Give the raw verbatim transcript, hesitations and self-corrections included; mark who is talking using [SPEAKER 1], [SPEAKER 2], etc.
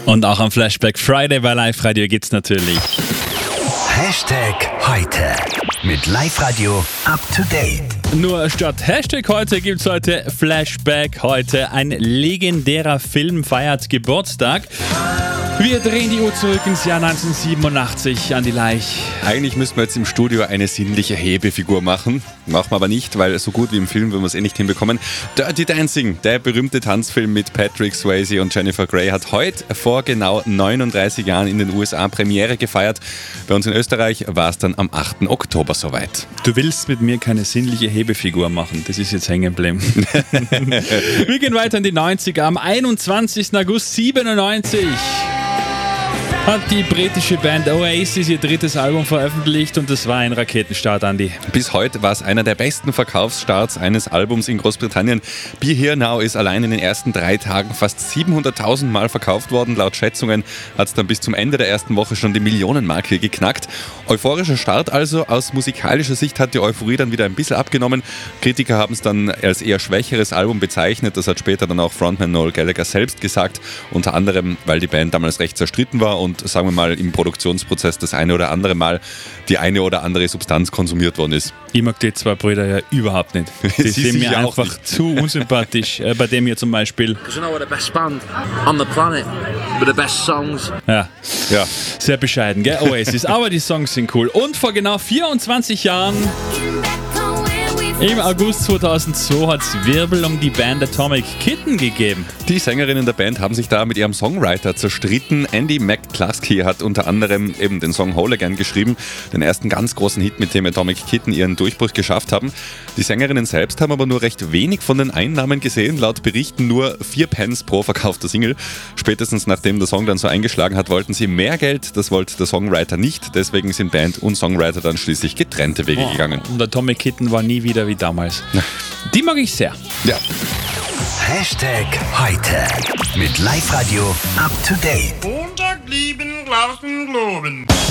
[SPEAKER 1] Und auch am Flashback Friday bei Live Radio gibt's natürlich
[SPEAKER 2] Hashtag heute mit Live Radio up to date.
[SPEAKER 1] Nur statt Hashtag heute gibt's heute Flashback heute. Ein legendärer Film feiert Geburtstag. Wir drehen die Uhr zurück ins Jahr neunzehnhundertsiebenundachtzig an die Leich.
[SPEAKER 3] Eigentlich müssten wir jetzt im Studio eine sinnliche Hebefigur machen. Machen wir aber nicht, weil so gut wie im Film würden wir es eh nicht hinbekommen. Dirty Dancing, der berühmte Tanzfilm mit Patrick Swayze und Jennifer Grey, hat heute vor genau neununddreißig Jahren in den U S A Premiere gefeiert. Bei uns in Österreich war es dann am achten Oktober soweit.
[SPEAKER 1] Du willst mit mir keine sinnliche Hebefigur machen, das ist jetzt hängen geblieben. Wir gehen weiter in die neunziger. Am einundzwanzigsten August siebenundneunzig hat die britische Band Oasis ihr drittes Album veröffentlicht und das war ein Raketenstart, Andi.
[SPEAKER 3] Bis heute war es einer der besten Verkaufsstarts eines Albums in Großbritannien. Be Here Now ist allein in den ersten drei Tagen fast siebenhunderttausend Mal verkauft worden. Laut Schätzungen hat es dann bis zum Ende der ersten Woche schon die Millionenmarke geknackt. Euphorischer Start also. Aus musikalischer Sicht hat die Euphorie dann wieder ein bisschen abgenommen. Kritiker haben es dann als eher schwächeres Album bezeichnet. Das hat später dann auch Frontman Noel Gallagher selbst gesagt. Unter anderem, weil die Band damals recht zerstritten war und Und sagen wir mal im Produktionsprozess das eine oder andere Mal die eine oder andere Substanz konsumiert worden ist.
[SPEAKER 1] Ich mag die zwei Brüder ja überhaupt nicht. Die sind mir
[SPEAKER 3] auch
[SPEAKER 1] einfach
[SPEAKER 3] nicht.
[SPEAKER 1] zu unsympathisch. Äh, bei dem hier zum Beispiel.
[SPEAKER 4] Because you know we're the best band on the planet with the best songs.
[SPEAKER 1] Ja,
[SPEAKER 3] Ja.
[SPEAKER 1] sehr bescheiden, gell? Oasis. Aber die Songs sind cool. Und vor genau vierundzwanzig Jahren, im August zweitausendzwei, hat es Wirbel um die Band Atomic Kitten gegeben.
[SPEAKER 3] Die Sängerinnen der Band haben sich da mit ihrem Songwriter zerstritten. Andy McCluskey hat unter anderem eben den Song Whole Again geschrieben, den ersten ganz großen Hit, mit dem Atomic Kitten ihren Durchbruch geschafft haben. Die Sängerinnen selbst haben aber nur recht wenig von den Einnahmen gesehen, laut Berichten nur vier Pence pro verkaufter Single. Spätestens nachdem der Song dann so eingeschlagen hat, wollten sie mehr Geld, das wollte der Songwriter nicht, deswegen sind Band und Songwriter dann schließlich getrennte Wege gegangen.
[SPEAKER 1] Und Atomic Kitten war nie wieder wie damals. Die mag ich sehr.
[SPEAKER 3] Ja.
[SPEAKER 2] Hashtag heute mit Live Radio up to date.
[SPEAKER 5] Montag lieben, Glauben, Globen.